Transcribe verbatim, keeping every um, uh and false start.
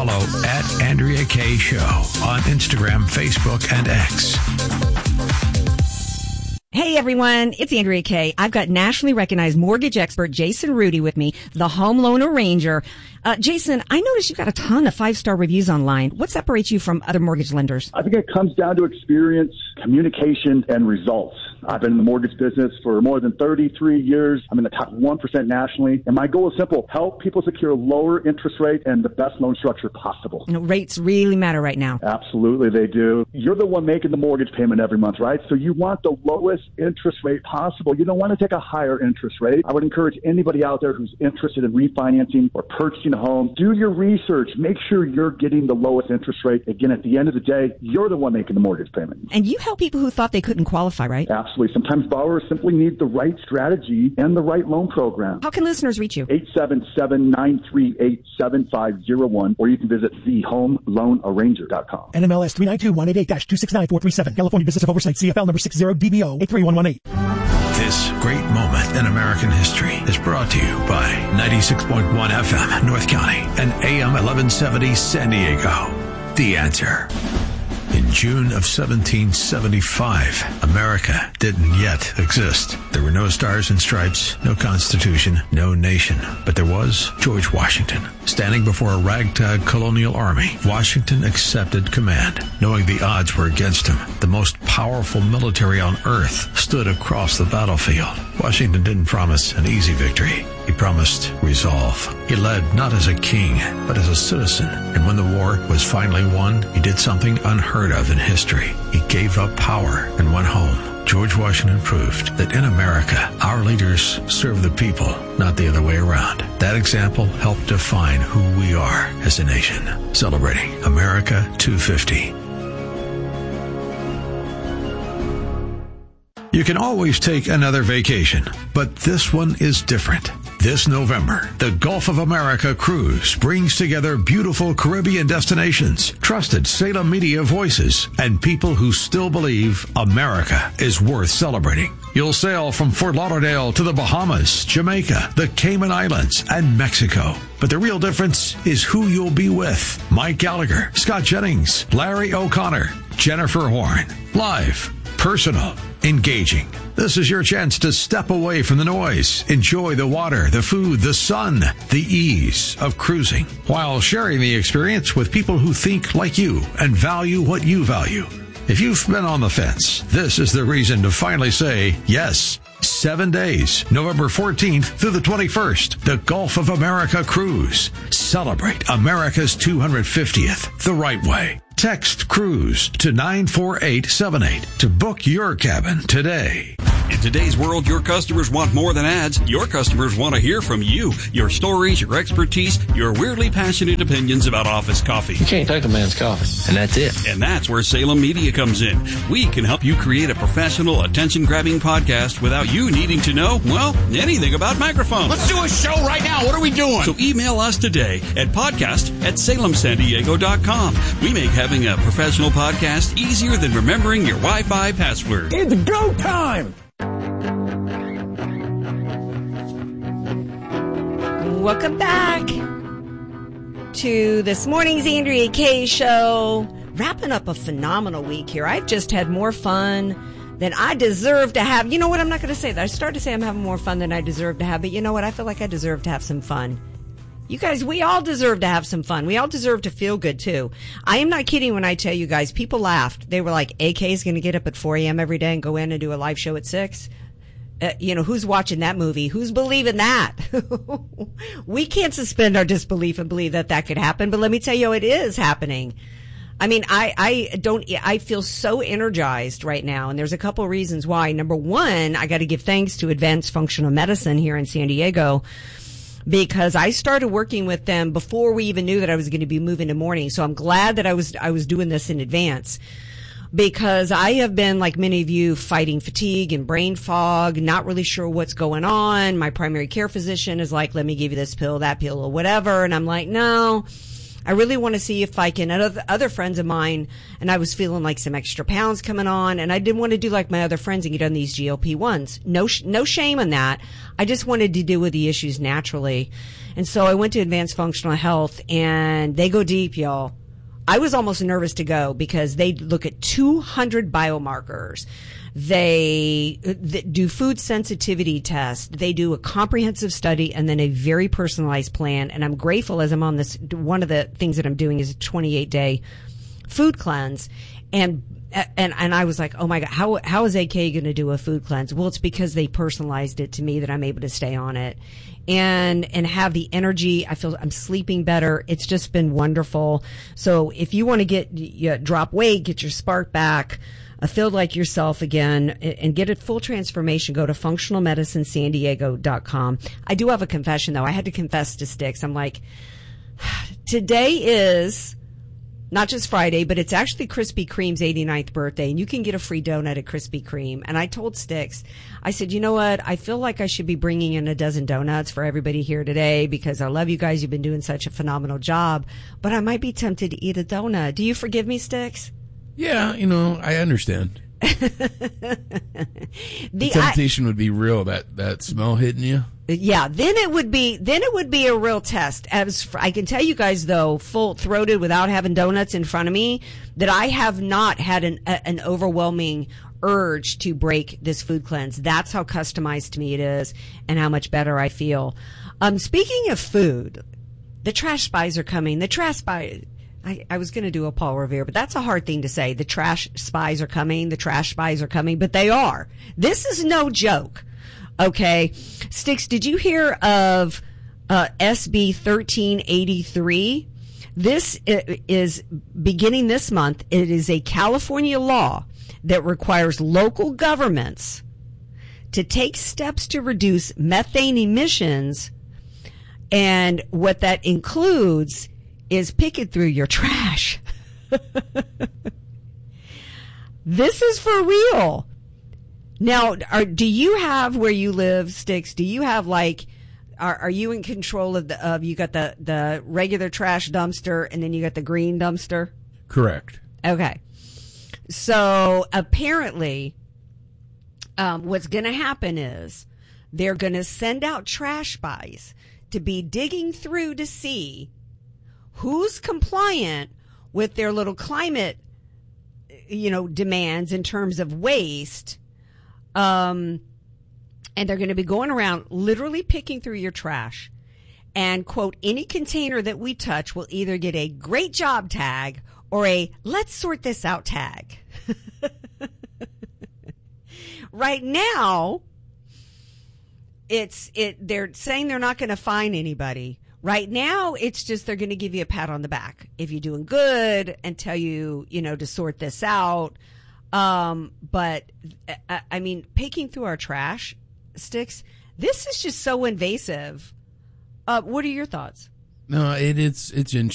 follow at Andrea Kaye Show on Instagram, Facebook, and X. Hey everyone, it's Andrea Kaye. I've got nationally recognized mortgage expert Jason Rudy with me, the home loan arranger. Uh, Jason, I noticed you've got a ton of five-star reviews online. What separates you from other mortgage lenders? I think it comes down to experience, communication, and results. I've been in the mortgage business for more than thirty-three years. I'm in the top one percent nationally. And my goal is simple: help people secure lower interest rate and the best loan structure possible. You know, rates really matter right now. Absolutely, they do. You're the one making the mortgage payment every month, right? So you want the lowest interest rate possible. You don't want to take a higher interest rate. I would encourage anybody out there who's interested in refinancing or purchasing a home, do your research. Make sure you're getting the lowest interest rate. Again, at the end of the day, you're the one making the mortgage payment. And you help people who thought they couldn't qualify, right? Absolutely. Sometimes borrowers simply need the right strategy and the right loan program. How can listeners reach you? eight seven seven, nine three eight, seven five zero one, or you can visit the home loan arranger dot com. N M L S three nine two one eight eight dash two six nine four three seven. California Business of Oversight, C F L number six zero D B O eight three one one eight. This great moment in American history is brought to you by ninety-six point one F M North County and A M eleven seventy San Diego. The Answer. In June of seventeen seventy-five, America didn't yet exist. There were no stars and stripes, no constitution, no nation. But there was George Washington. Standing before a ragtag colonial army, Washington accepted command, knowing the odds were against him. The most powerful military on earth stood across the battlefield. Washington didn't promise an easy victory. He promised resolve. He led not as a king, but as a citizen. And when the war was finally won, he did something unheard of in history. He gave up power and went home. George Washington proved that in America, our leaders serve the people, not the other way around. That example helped define who we are as a nation. Celebrating America two fifty. You can always take another vacation, but this one is different. This November, the Gulf of America Cruise brings together beautiful Caribbean destinations, trusted Salem media voices, and people who still believe America is worth celebrating. You'll sail from Fort Lauderdale to the Bahamas, Jamaica, the Cayman Islands, and Mexico. But the real difference is who you'll be with. Mike Gallagher, Scott Jennings, Larry O'Connor, Jennifer Horn. Live, personal, engaging. This is your chance to step away from the noise, enjoy the water, the food, the sun, the ease of cruising, while sharing the experience with people who think like you and value what you value. If you've been on the fence, this is the reason to finally say yes. Seven days, November fourteenth through the twenty-first, the Gulf of America Cruise. Celebrate America's two hundred fiftieth the right way. Text CRUISE to nine four eight seven eight to book your cabin today. In today's world, your customers want more than ads. Your customers want to hear from you, your stories, your expertise, your weirdly passionate opinions about office coffee. You can't take a man's coffee, and that's it. And that's where Salem Media comes in. We can help you create a professional, attention-grabbing podcast without you needing to know, well, anything about microphones. Let's do a show right now. What are we doing? So email us today at podcast at salem san diego dot com. We make having a professional podcast easier than remembering your Wi-Fi password. It's go time! Welcome back to this morning's Andrea Kaye Show. Wrapping up a phenomenal week here. I've just had more fun than I deserve to have. You know what? I'm not going to say that. I started to say I'm having more fun than I deserve to have, but you know what? I feel like I deserve to have some fun. You guys, we all deserve to have some fun. We all deserve to feel good, too. I am not kidding when I tell you guys, people laughed. They were like, A K is going to get up at four a.m. every day and go in and do a live show at six. Uh, you know, who's watching that movie? Who's believing that? We can't suspend our disbelief and believe that that could happen, but let me tell you, it is happening. I mean, I, I don't, I feel so energized right now, and there's a couple of reasons why. Number one, I got to give thanks to Advanced Functional Medicine here in San Diego, because I started working with them before we even knew that I was going to be moving to morning. So I'm glad that I was, I was doing this in advance, because I have been, like many of you, fighting fatigue and brain fog, not really sure what's going on. My primary care physician is like, let me give you this pill, that pill, or whatever. And I'm like, no, I really want to see if I can, other, other friends of mine, and I was feeling like some extra pounds coming on, and I didn't want to do like my other friends and get on these G L P ones. No, sh- no shame in that. I just wanted to deal with the issues naturally. And so I went to Advanced Functional Health, and they go deep, y'all. I was almost nervous to go because they look at two hundred biomarkers. They, they do food sensitivity tests. They do a comprehensive study and then a very personalized plan. And I'm grateful as I'm on this. One of the things that I'm doing is a twenty-eight day food cleanse. And And and I was like, oh my God, how how is A K going to do a food cleanse? Well, it's because they personalized it to me that I'm able to stay on it and and have the energy. I feel I'm sleeping better. It's just been wonderful. So if you want to get you drop weight, get your spark back, uh, feel like yourself again, and get a full transformation, go to functional medicine san diego dot com. I do have a confession though. I had to confess to Sticks. I'm like, today is not just Friday, but it's actually Krispy Kreme's eighty-ninth birthday, and you can get a free donut at Krispy Kreme. And I told Sticks, I said, you know what? I feel like I should be bringing in a dozen donuts for everybody here today because I love you guys. You've been doing such a phenomenal job, but I might be tempted to eat a donut. Do you forgive me, Sticks? Yeah, you know, I understand. the, the temptation I, would be real, that, that smell hitting you. Yeah, then it would be then it would be a real test. As for, I can tell you guys though, full throated without having donuts in front of me, that I have not had an a, an overwhelming urge to break this food cleanse. That's how customized to me it is, and how much better I feel. Um, speaking of food, the trash spies are coming. The trash spies. I, I was going to do a Paul Revere, but that's a hard thing to say. The trash spies are coming. The trash spies are coming, but they are. This is no joke. Okay. Sticks, did you hear of uh, S B thirteen eighty-three? This is beginning this month. It is a California law that requires local governments to take steps to reduce methane emissions. And what that includes is picking through your trash. This is for real. Now, are, do you have where you live, Sticks? Do you have like, are, are you in control of the, of, you got the, the regular trash dumpster and then you got the green dumpster? Correct. Okay. So apparently, um, what's going to happen is they're going to send out trash spies to be digging through to see who's compliant with their little climate, you know, demands in terms of waste. Um, and they're going to be going around literally picking through your trash, and quote, any container that we touch will either get a great job tag or a let's sort this out tag. Right now, it's, it, they're saying they're not going to fine anybody. Right now, it's just they're going to give you a pat on the back if you're doing good and tell you, you know, to sort this out. Um, but I, I mean, picking through our trash, Sticks, this is just so invasive. Uh, what are your thoughts? No, it, it's it's in,